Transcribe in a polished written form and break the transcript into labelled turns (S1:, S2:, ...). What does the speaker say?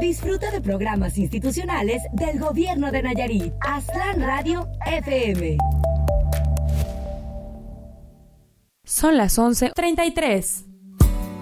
S1: Disfruta de programas institucionales del Gobierno de Nayarit. Aztlán Radio FM.
S2: Son las 11:33.